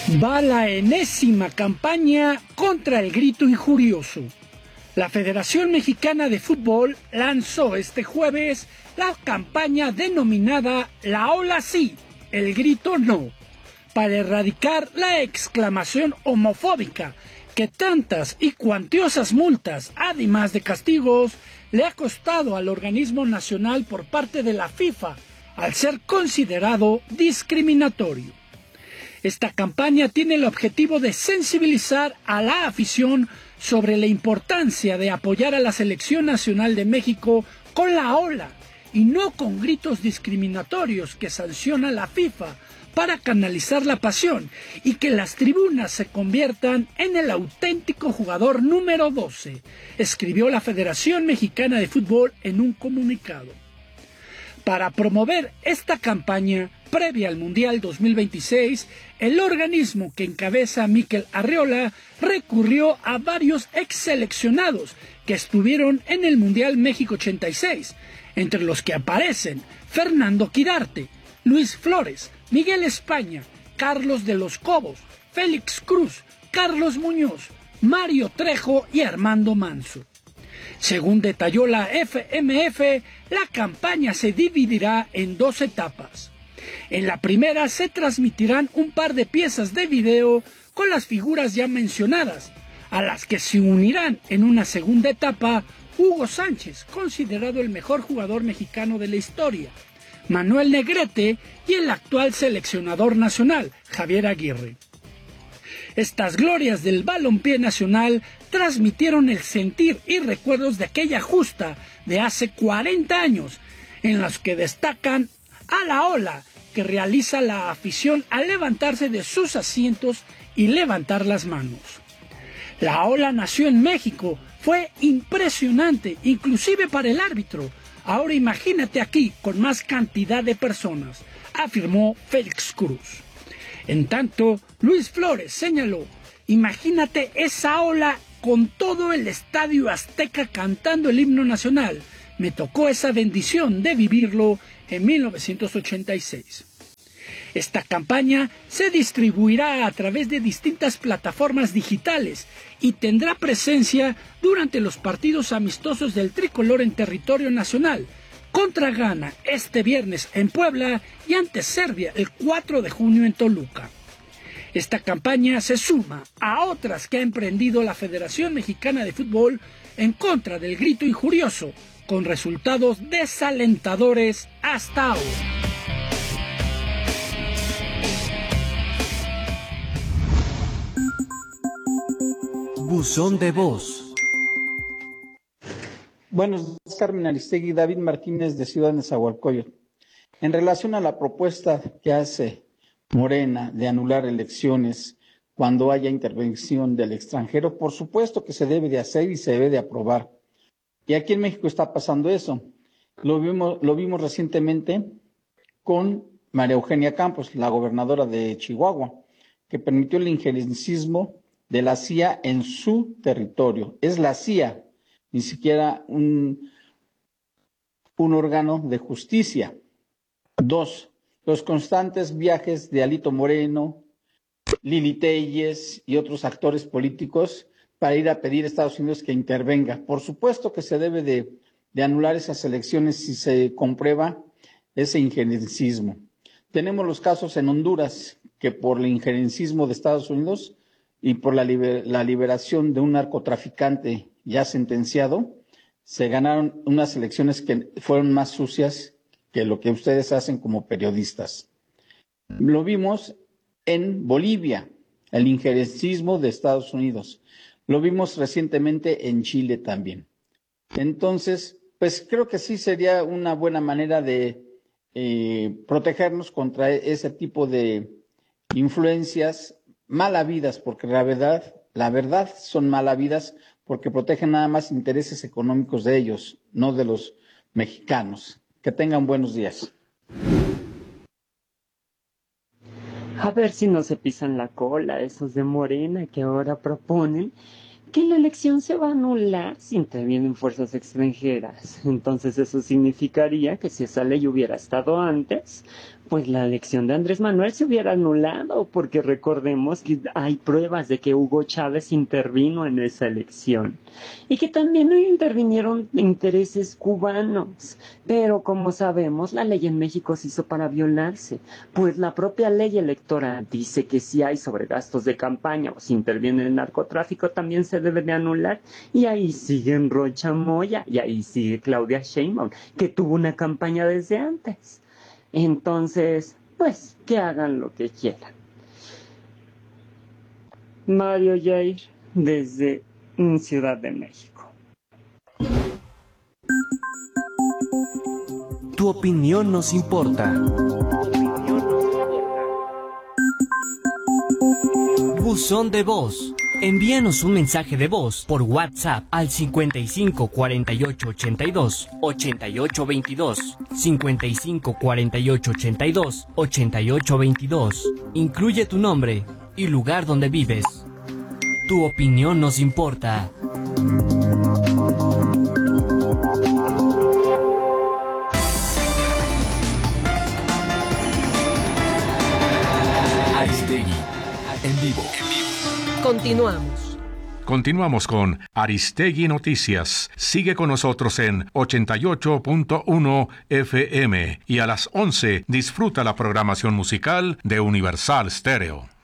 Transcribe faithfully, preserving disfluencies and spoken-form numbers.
Va la enésima campaña contra el grito injurioso. La Federación Mexicana de Fútbol lanzó este jueves la campaña denominada La Ola Sí, el grito no, para erradicar la exclamación homofóbica que tantas y cuantiosas multas, además de castigos, le ha costado al organismo nacional por parte de la FIFA al ser considerado discriminatorio. Esta campaña tiene el objetivo de sensibilizar a la afición sobre la importancia de apoyar a la Selección Nacional de México con la ola y no con gritos discriminatorios que sanciona la FIFA para canalizar la pasión y que las tribunas se conviertan en el auténtico jugador número doce, escribió la Federación Mexicana de Fútbol en un comunicado. Para promover esta campaña previa al Mundial dos mil veintiséis, el organismo que encabeza Mikel Arriola recurrió a varios ex seleccionados que estuvieron en el Mundial México ochenta y seis, entre los que aparecen Fernando Quirarte, Luis Flores, Miguel España, Carlos de los Cobos, Félix Cruz, Carlos Muñoz, Mario Trejo y Armando Manso. Según detalló la F M F, la campaña se dividirá en dos etapas. En la primera se transmitirán un par de piezas de video con las figuras ya mencionadas, a las que se unirán en una segunda etapa Hugo Sánchez, considerado el mejor jugador mexicano de la historia, Manuel Negrete y el actual seleccionador nacional, Javier Aguirre. Estas glorias del balompié nacional transmitieron el sentir y recuerdos de aquella justa de hace cuarenta años, en los que destacan a la ola que realiza la afición al levantarse de sus asientos y levantar las manos. La ola nació en México, fue impresionante, inclusive para el árbitro. Ahora imagínate aquí con más cantidad de personas, afirmó Félix Cruz. En tanto, Luis Flores señaló, imagínate esa ola con todo el estadio Azteca cantando el himno nacional. Me tocó esa bendición de vivirlo en mil novecientos ochenta y seis. Esta campaña se distribuirá a través de distintas plataformas digitales y tendrá presencia durante los partidos amistosos del tricolor en territorio nacional, contra Ghana este viernes en Puebla y ante Serbia el cuatro de junio en Toluca. Esta campaña se suma a otras que ha emprendido la Federación Mexicana de Fútbol en contra del grito injurioso, con resultados desalentadores hasta ahora. Buzón de voz. Buenos días, Carmen Aristegui, David Martínez de Ciudad Nezahualcóyotl. En relación a la propuesta que hace Morena de anular elecciones cuando haya intervención del extranjero, por supuesto que se debe de hacer y se debe de aprobar. Y aquí en México está pasando eso. Lo vimos, lo vimos recientemente con María Eugenia Campos, la gobernadora de Chihuahua, que permitió el injerencismo de la C I A en su territorio. Es la C I A, ni siquiera un, un órgano de justicia. Dos, los constantes viajes de Alito Moreno, Lili Telles y otros actores políticos para ir a pedir a Estados Unidos que intervenga. Por supuesto que se debe de, de anular esas elecciones si se comprueba ese injerencismo. Tenemos los casos en Honduras que por el injerencismo de Estados Unidos y por la, liber, la liberación de un narcotraficante ya sentenciado, se ganaron unas elecciones que fueron más sucias que lo que ustedes hacen como periodistas. Lo vimos en Bolivia, el injerencismo de Estados Unidos. Lo vimos recientemente en Chile también. Entonces, pues creo que sí sería una buena manera de eh, protegernos contra ese tipo de influencias mal habidas, porque la verdad, la verdad son mal habidas porque protegen nada más intereses económicos de ellos, no de los mexicanos. Que tengan buenos días. A ver si no se pisan la cola esos de Morena que ahora proponen que la elección se va a anular si intervienen fuerzas extranjeras. Entonces eso significaría que si esa ley hubiera estado antes, pues la elección de Andrés Manuel se hubiera anulado, porque recordemos que hay pruebas de que Hugo Chávez intervino en esa elección y que también intervinieron intereses cubanos. Pero como sabemos, la ley en México se hizo para violarse, pues la propia ley electoral dice que si hay sobregastos de campaña o si interviene el narcotráfico también se debe de anular. Y ahí sigue Rocha Moya y ahí sigue Claudia Sheinbaum, que tuvo una campaña desde antes. Entonces, pues, que hagan lo que quieran. Mario Yair, desde Ciudad de México. Tu opinión nos importa. Buzón de voz. Envíanos un mensaje de voz por WhatsApp al cincuenta y cinco cuarenta y ocho ochenta y dos ochenta y ocho veintidós, cincuenta y cinco cuarenta y ocho ochenta y dos ochenta y ocho veintidós. Incluye tu nombre y lugar donde vives. Tu opinión nos importa. Aristegui, en vivo. Continuamos. Continuamos con Aristegui Noticias. Sigue con nosotros en ochenta y ocho punto uno F M y a las once disfruta la programación musical de Universal Stereo.